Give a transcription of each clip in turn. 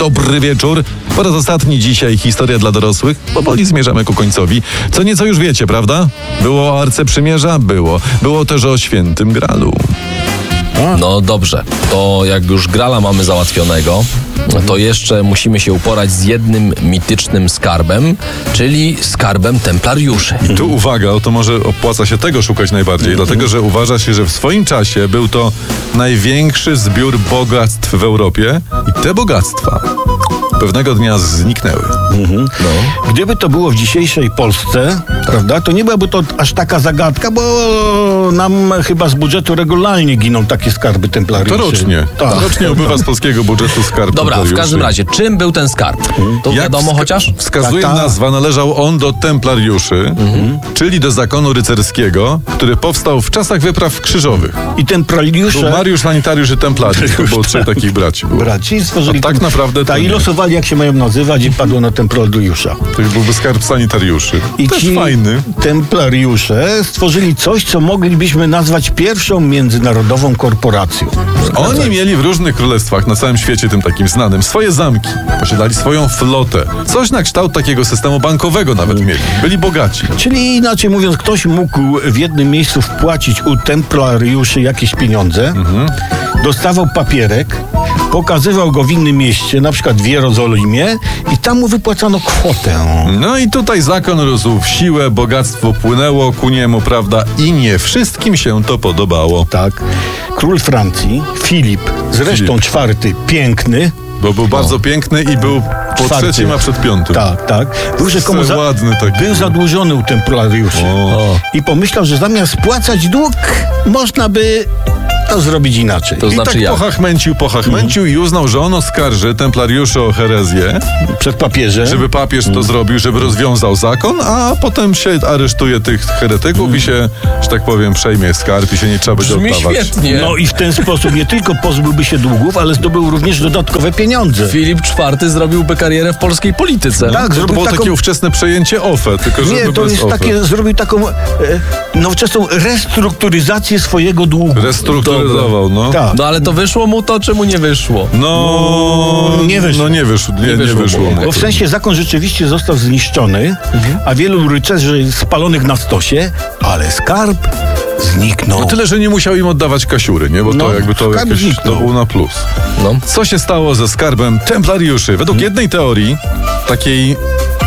dobry wieczór. Po raz ostatni dzisiaj historia dla dorosłych. Powoli zmierzamy ku końcowi. Co nieco już wiecie, prawda? Było o Arce Przymierza? Było. Było też o Świętym Gralu. No dobrze, to jak już Grala mamy załatwionego, to jeszcze musimy się uporać z jednym mitycznym skarbem, czyli skarbem templariuszy. I tu uwaga, to może opłaca się tego szukać najbardziej, dlatego że uważa się, że w swoim czasie był to największy zbiór bogactw w Europie i te bogactwa pewnego dnia zniknęły. No. Gdyby to było w dzisiejszej Polsce, prawda, to nie byłaby to aż taka zagadka, bo nam chyba z budżetu regularnie giną takie skarby templariuszy. To rocznie. Tak. Rocznie ubywa z polskiego budżetu skarb Dobra, w templariuszy. każdym razie, czym był ten skarb? To Jak wiadomo chociaż? wskazuje Tak. nazwa, należał on do templariuszy, czyli do zakonu rycerskiego, który powstał w czasach wypraw krzyżowych. I templariusze... Był Mariusz, Sanitariusz i Templariusz. To było trzech takich braci. Było. Braci stworzyli... A tak naprawdę to I nie. losowali, jak się mają nazywać, i padło na templariusza. To byłby skarb sanitariuszy. I Też ci fajny. templariusze stworzyli coś, co moglibyśmy nazwać pierwszą międzynarodową korporacją. Oni mieli w różnych królestwach na całym świecie, tym takim znanym, swoje zamki. Posiadali swoją flotę. Coś na kształt takiego systemu bankowego nawet mieli. Byli bogaci. Czyli inaczej mówiąc, ktoś mógł w jednym miejscu wpłacić u templariuszy jakieś pieniądze, dostawał papierek, pokazywał go w innym mieście, na przykład w Jerozolimie, i tam mu wypłacano kwotę. No i tutaj zakon rósł w siłę, bogactwo płynęło ku niemu, prawda? I nie wszystkim się to podobało. Tak. Król Francji, Filip, zresztą czwarty, piękny. Bo był bardzo piękny i był po Czwarty. trzecim, a przed piątym. Tak. Był rzekomo Ładny taki. był zadłużony u templariuszy. O. I pomyślał, że zamiast spłacać dług, można by to zrobić inaczej. To I znaczy tak jak? pochachmęcił i uznał, że on oskarży templariuszy o herezję, Przed papieżem. żeby papież to zrobił, żeby rozwiązał zakon, a potem się aresztuje tych heretyków i się, że tak powiem, przejmie skarb i się nie trzeba będzie Brzmi oddawać. świetnie. No i w ten sposób nie tylko pozbyłby się długów, ale zdobył również dodatkowe pieniądze. Filip IV zrobiłby karierę w polskiej polityce. Tak, To zrobił było taką... takie ówczesne przejęcie OFE, tylko że Nie, to bez jest OFE. takie, zrobił taką nowoczesną restrukturyzację swojego długu. Restrukturyzował, no. Tak. No ale to wyszło mu to, czy mu nie wyszło? No, nie wyszło. No nie wyszło, nie wyszło mu. Bo w sensie zakon rzeczywiście został zniszczony, a wielu rycerzy spalonych na stosie, ale skarb zniknął. No tyle, że nie musiał im oddawać kasiury, nie? Bo No, to jakby to skarb jakieś zniknął. to było na plus. No. Co się stało ze skarbem templariuszy? Według jednej teorii, takiej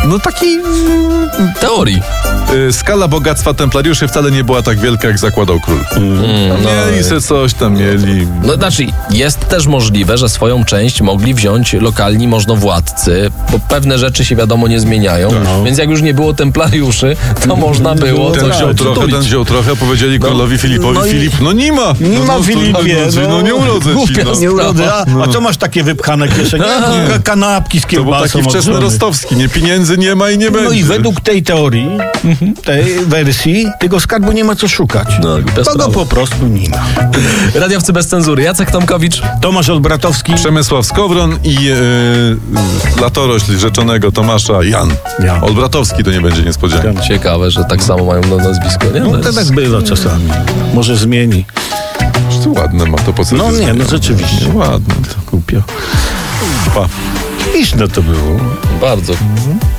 Teorii. skala bogactwa templariuszy wcale nie była tak wielka, jak zakładał król. Mieli se coś tam, mieli. No znaczy, jest też możliwe, że swoją część mogli wziąć lokalni możnowładcy, bo pewne rzeczy się wiadomo nie zmieniają, więc jak już nie było templariuszy, to można było Ten coś wziął trochę, przytulić. ten wziął trochę, powiedzieli królowi Filipowi, no i- Filip, no nie ma. Nie ma Filipie, no nie urodzę ci, głupia no. Nie urodzę. A co masz takie wypchane kieszenie? Kanapki z To był kiełbasą. taki wczesny odżony. rostowski, nie? Pieniędzy nie ma i nie będzie. No i według tej teorii, tej wersji, tego skarbu nie ma co szukać. No, bez To go sprawy. po prostu nie ma. Radiowcy bez cenzury. Jacek Tomkowicz. Tomasz Olbratowski. Przemysław Skowron i latorośl rzeczonego Tomasza Jan. Jan. Olbratowski to nie będzie niespodzianka. Ciekawe, że tak samo mają nazwisko, nie? No To to jest- tak bywa czasami. Może zmieni. Ładne ma to po sobie. No nie, no rzeczywiście. Ładne to. Głupio. Pa. Iż no to było. Bardzo.